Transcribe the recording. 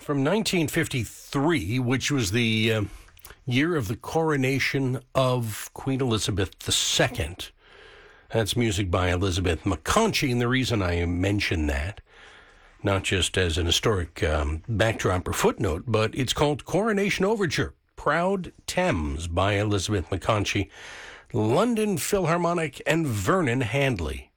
from 1953, which was the year of the coronation of Queen Elizabeth II. That's music by Elizabeth McConchie, and the reason I mention that, not just as an historic backdrop or footnote, but it's called Coronation Overture, Proud Thames by Elizabeth McConchie, London Philharmonic, and Vernon Handley.